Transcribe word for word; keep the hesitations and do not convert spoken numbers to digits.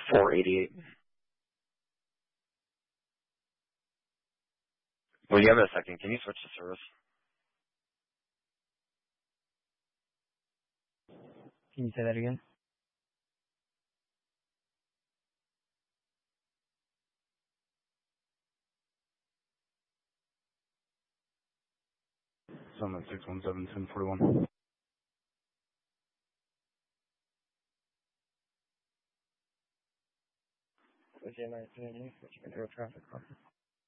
four eighty-eight. Well, you have a second. Can you switch to service? Can you say that again? Summit six one seven, ten forty-one. nineteen, traffic.